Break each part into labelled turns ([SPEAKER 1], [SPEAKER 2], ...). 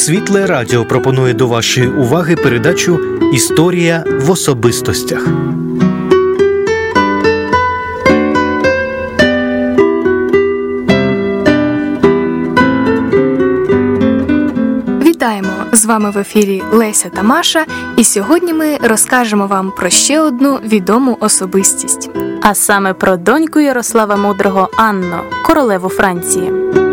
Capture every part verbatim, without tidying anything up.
[SPEAKER 1] Світле Радіо пропонує до вашої уваги передачу «Історія в особистостях».
[SPEAKER 2] Вітаємо! З вами в ефірі Леся та Маша, і сьогодні ми розкажемо вам про ще одну відому особистість.
[SPEAKER 3] А саме про доньку Ярослава Мудрого Анну, королеву Франції.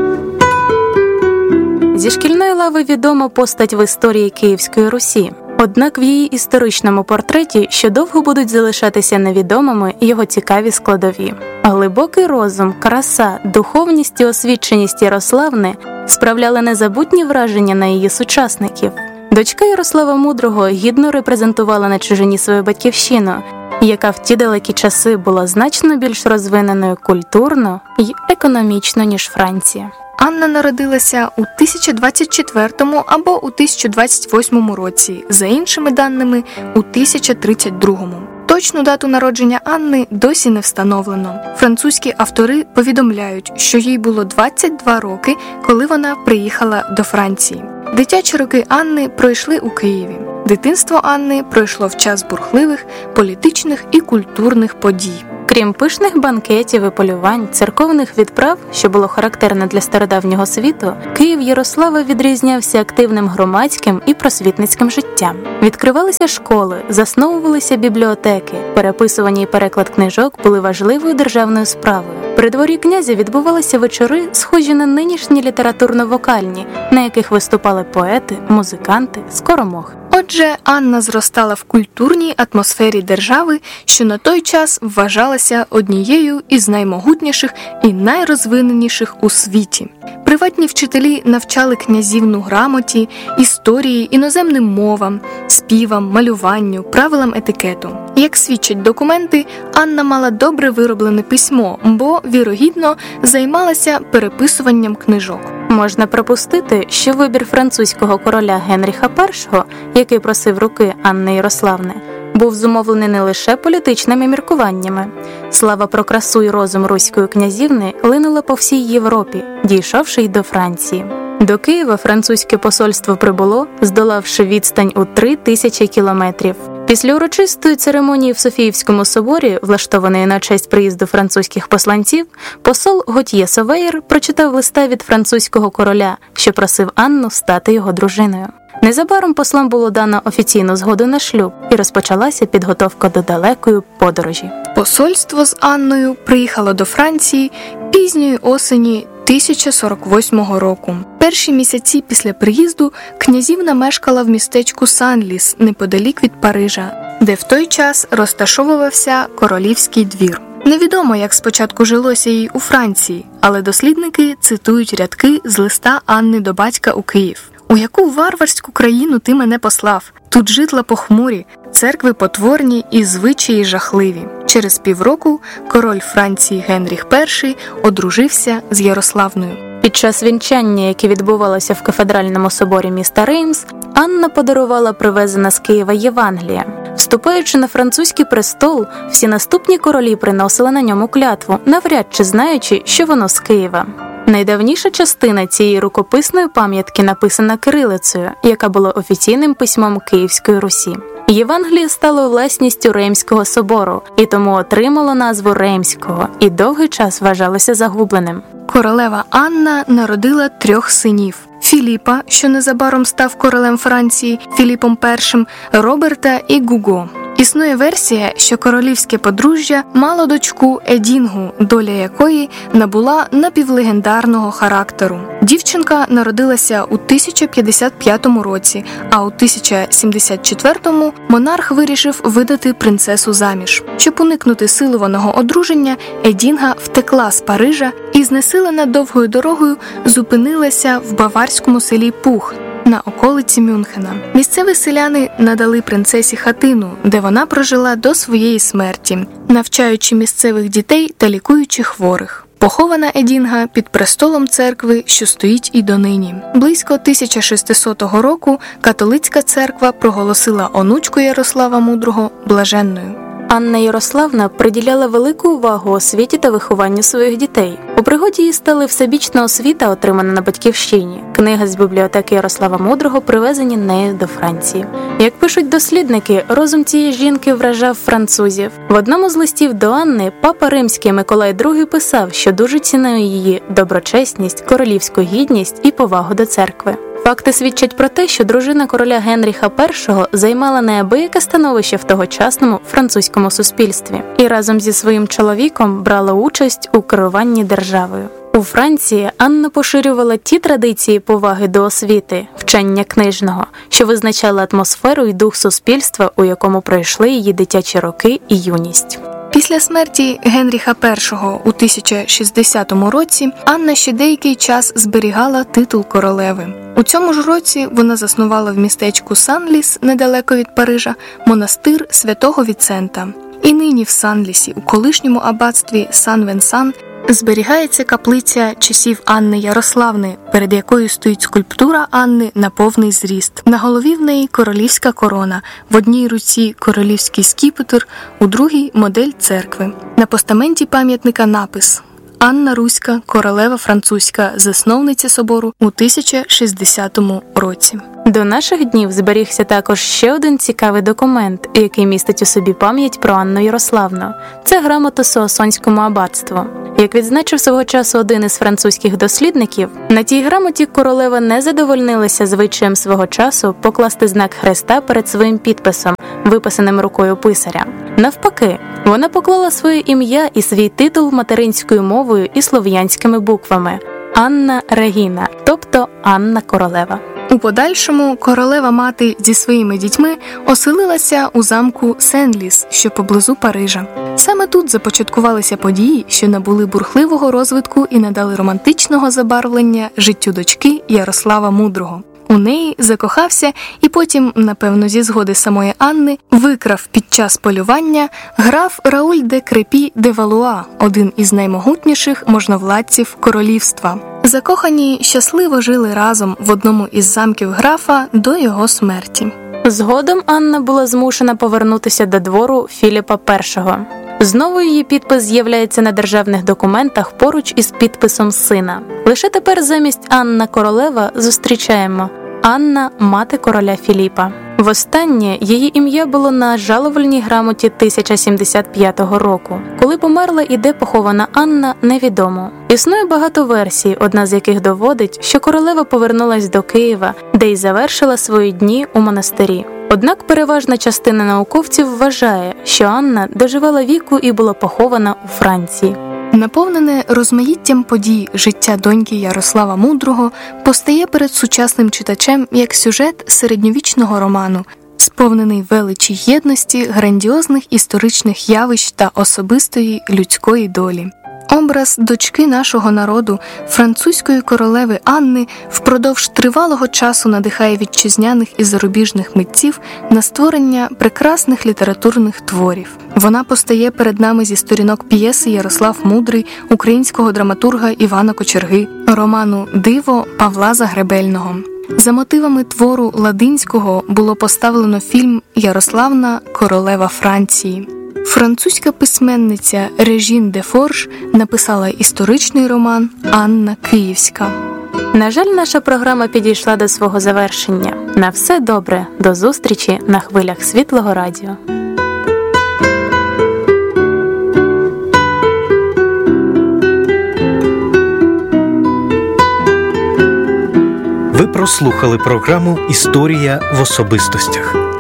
[SPEAKER 3] Зі шкільної лави відома постать в історії Київської Русі. Однак в її історичному портреті ще довго будуть залишатися невідомими його цікаві складові. Глибокий розум, краса, духовність і освіченість Ярославни справляли незабутні враження на її сучасників. Дочка Ярослава Мудрого гідно репрезентувала на чужині свою батьківщину, яка в ті далекі часи була значно більш розвиненою культурно і економічно, ніж Франція.
[SPEAKER 2] Анна народилася у тисяча двадцять четвертому або у тисяча двадцять восьмому році, за іншими даними у тисяча тридцять другому. Точну дату народження Анни досі не встановлено. Французькі автори повідомляють, що їй було двадцять два роки, коли вона приїхала до Франції. Дитячі роки Анни пройшли у Києві. Дитинство Анни пройшло в час бурхливих політичних і культурних подій.
[SPEAKER 3] Крім пишних банкетів і полювань, церковних відправ, що було характерне для стародавнього світу, Київ Ярослава відрізнявся активним громадським і просвітницьким життям. Відкривалися школи, засновувалися бібліотеки, переписування і переклад книжок були важливою державною справою. При дворі князя відбувалися вечори, схожі на нинішні літературно-вокальні, на яких виступали поети, музиканти, скоромохи.
[SPEAKER 2] Отже, Анна зростала в культурній атмосфері держави, що на той час вважалася однією із наймогутніших і найрозвиненіших у світі. Приватні вчителі навчали князівну грамоті, історії, іноземним мовам, співам, малюванню, правилам етикету. Як свідчать документи, Анна мала добре вироблене письмо, бо, вірогідно, займалася переписуванням книжок.
[SPEAKER 3] Можна припустити, що вибір французького короля Генріха Першого, який просив руки Анни Ярославни, був зумовлений не лише політичними міркуваннями. Слава про красу і розум руської князівни линула по всій Європі, дійшовши й до Франції. До Києва французьке посольство прибуло, здолавши відстань у три тисячі кілометрів. Після урочистої церемонії в Софіївському соборі, влаштованої на честь приїзду французьких посланців, посол Готьє Совеєр прочитав листа від французького короля, що просив Анну стати його дружиною. Незабаром послам було дано офіційну згоду на шлюб, і розпочалася підготовка до далекої подорожі.
[SPEAKER 2] Посольство з Анною приїхало до Франції пізньої осені тисяча сорок восьмого року. Перші місяці після приїзду князівна мешкала в містечку Санліс, неподалік від Парижа, де в той час розташовувався королівський двір. Невідомо, як спочатку жилося їй у Франції, але дослідники цитують рядки з листа Анни до батька у Київ. «У яку варварську країну ти мене послав? Тут житла похмурі, церкви потворні і звичаї жахливі». Через півроку король Франції Генріх Перший одружився з Ярославною.
[SPEAKER 3] Під час вінчання, яке відбувалося в кафедральному соборі міста Реймс, Анна подарувала привезена з Києва Євангелія. Вступаючи на французький престол, всі наступні королі приносили на ньому клятву, навряд чи знаючи, що воно з Києва. Найдавніша частина цієї рукописної пам'ятки написана кирилицею, яка була офіційним письмом Київської Русі. Євангеліє стало власністю Реймського собору, і тому отримало назву Реймського, і довгий час вважалося загубленим.
[SPEAKER 2] Королева Анна народила трьох синів – Філіпа, що незабаром став королем Франції, Філіпом Першим, Роберта і Гуго. Існує версія, що королівське подружжя мало дочку Едінгу, доля якої набула напівлегендарного характеру. Дівчинка народилася у тисяча п'ятдесят п'ятому році, а у тисяча сімдесят четвертому монарх вирішив видати принцесу заміж. Щоб уникнути силуваного одруження, Едінга втекла з Парижа і, знесилена довгою дорогою, зупинилася в баварському селі Пух на околиці Мюнхена. Місцеві селяни надали принцесі хатину, де вона прожила до своєї смерті, навчаючи місцевих дітей та лікуючи хворих. Похована Едінга під престолом церкви, що стоїть і донині. Близько тисяча шестисотого року католицька церква проголосила онучку Ярослава Мудрого блаженною.
[SPEAKER 3] Анна Ярославна приділяла велику увагу освіті та вихованню своїх дітей. У пригоді їй стали всебічна освіта, отримана на батьківщині, книги з бібліотеки Ярослава Мудрого, привезені нею до Франції. Як пишуть дослідники, розум цієї жінки вражав французів. В одному з листів до Анни папа Римський Миколай другий писав, що дуже цінує її доброчесність, королівську гідність і повагу до церкви. Факти свідчать про те, що дружина короля Генріха першого займала неабияке становище в тогочасному французькому суспільстві і разом зі своїм чоловіком брала участь у керуванні державою. У Франції Анна поширювала ті традиції поваги до освіти, вчення книжного, що визначали атмосферу і дух суспільства, у якому пройшли її дитячі роки і юність.
[SPEAKER 2] Після смерті Генріха першого у тисяча шістдесятому році Анна ще деякий час зберігала титул королеви. У цьому ж році вона заснувала в містечку Санліс, недалеко від Парижа, монастир святого Віцента. І нині в Санлісі, у колишньому аббатстві Сан-Венсан, зберігається каплиця часів Анни Ярославни, перед якою стоїть скульптура Анни на повний зріст. На голові в неї королівська корона, в одній руці королівський скіпетр, у другій – модель церкви. На постаменті пам'ятника напис «Анна Руська, королева французька, засновниця собору у тисяча шістдесятому році».
[SPEAKER 3] До наших днів зберігся також ще один цікавий документ, який містить у собі пам'ять про Анну Ярославну. Це грамота Соассонському аббатству. Як відзначив свого часу один із французьких дослідників, на тій грамоті королева не задовольнилася звичаєм свого часу покласти знак хреста перед своїм підписом, виписаним рукою писаря. Навпаки, вона поклала своє ім'я і свій титул материнською мовою і слов'янськими буквами – Анна Регіна, тобто Анна Королева.
[SPEAKER 2] У подальшому королева-мати зі своїми дітьми оселилася у замку Сен-Ліс, що поблизу Парижа. Саме тут започаткувалися події, що набули бурхливого розвитку і надали романтичного забарвлення життю дочки Ярослава Мудрого. У неї закохався і потім, напевно, зі згоди самої Анни, викрав під час полювання граф Рауль де Крепі де Валуа, один із наймогутніших можновладців королівства. Закохані щасливо жили разом в одному із замків графа до його смерті.
[SPEAKER 3] Згодом Анна була змушена повернутися до двору Філіпа першого. Знову її підпис з'являється на державних документах поруч із підписом сина. Лише тепер замість Анна Королева зустрічаємо Анна – мати короля Філіпа. Востаннє її ім'я було на жалувальній грамоті тисяча сімдесят п'ятого року. Коли померла і де похована Анна, невідомо. Існує багато версій, одна з яких доводить, що королева повернулась до Києва, де й завершила свої дні у монастирі. Однак переважна частина науковців вважає, що Анна доживала віку і була похована у Франції.
[SPEAKER 2] Наповнене розмаїттям подій життя доньки Ярослава Мудрого постає перед сучасним читачем як сюжет середньовічного роману, сповнений величі єдності, грандіозних історичних явищ та особистої людської долі. Образ дочки нашого народу, французької королеви Анни, впродовж тривалого часу надихає вітчизняних і зарубіжних митців на створення прекрасних літературних творів. Вона постає перед нами зі сторінок п'єси «Ярослав Мудрий» українського драматурга Івана Кочерги, роману «Диво» Павла Загребельного. За мотивами твору Ладинського було поставлено фільм «Ярославна, королева Франції». Французька письменниця Режін де Форж написала історичний роман «Анна Київська».
[SPEAKER 3] На жаль, наша програма підійшла до свого завершення. На все добре. До зустрічі на хвилях Світлого радіо.
[SPEAKER 1] Ви прослухали програму «Історія в особистостях».